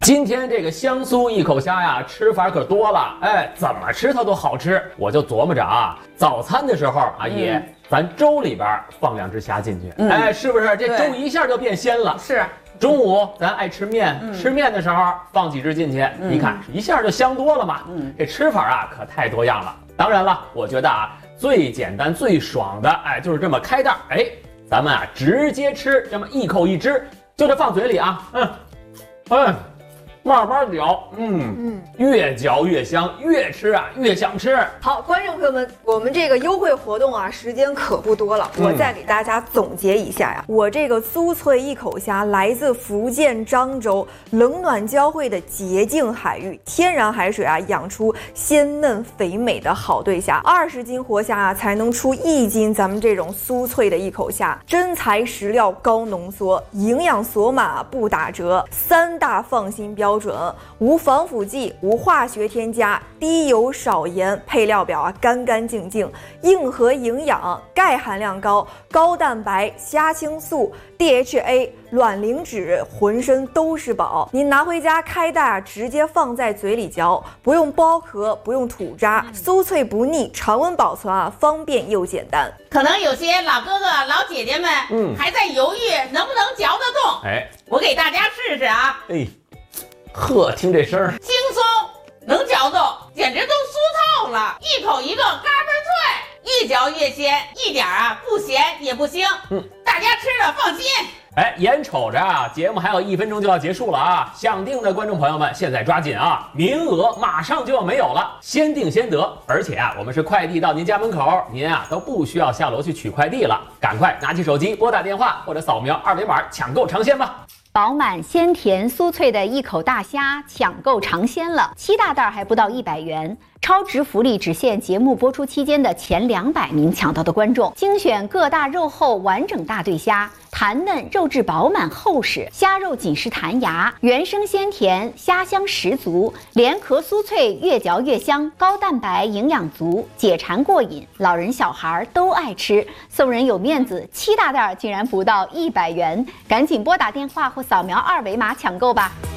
今天这个香酥一口虾呀，吃法可多了，哎，怎么吃它都好吃。我就琢磨着啊，早餐的时候，阿姨，咱粥里边放2只虾进去，哎，是不是这粥一下就变鲜了？ 是。 中午咱爱吃面，吃面的时候放几只进去，你看一下就香多了嘛。这吃法啊可太多样了。当然了，我觉得啊最简单最爽的，哎，就是这么开袋，哎，咱们啊直接吃，这么一口一只，就这放嘴里啊，慢慢嚼，越嚼越香，越吃啊越想吃。 好，观众朋友们，我们这个优惠活动啊，时间可不多了，我再给大家总结一下呀。我这个酥脆一口虾来自福建漳州冷暖交汇的洁净海域，天然海水啊养出鲜嫩肥美的好对虾，20斤活虾啊才能出1斤咱们这种酥脆的一口虾，真材实料高浓缩，营养锁码不打折，3大放心标准，无防腐剂，无化学添加，低油少盐，配料表啊干干净净，硬核营养，钙含量高，高蛋白，虾青素， DHA， 卵磷脂，浑身都是宝。您拿回家开袋啊，直接放在嘴里嚼，不用剥壳，不用吐渣，酥脆不腻，常温保存啊，方便又简单。 可能有些老哥哥、老姐姐们，还在犹豫能不能嚼得动。哎，我给大家试试啊。 哎，呵，听这声儿， 轻松，能嚼动，简直都酥透了，一口一个，嘎嘣脆，越嚼越鲜，一点啊不咸也不腥。大家吃了放心。 哎，眼瞅着啊，节目还有1分钟就要结束了啊！想订的观众朋友们，现在抓紧啊，名额马上就要没有了，先订先得。而且啊，我们是快递到您家门口，您啊都不需要下楼去取快递了，赶快拿起手机拨打电话或者扫描2维码抢购尝鲜吧。 饱满鲜甜酥脆的一口大虾，抢购尝鲜了，7大袋还不到100元。超值福利只限节目播出期间的前200名抢到的观众，精选个大肉厚完整大对虾，弹嫩肉质饱满厚实，虾肉紧实弹牙，原生鲜甜，虾香十足，连壳酥脆，越嚼越香，高蛋白，营养足，解馋过瘾，老人小孩都爱吃，送人有面子，7大袋竟然不到100元，赶紧拨打电话或扫描2维码抢购吧。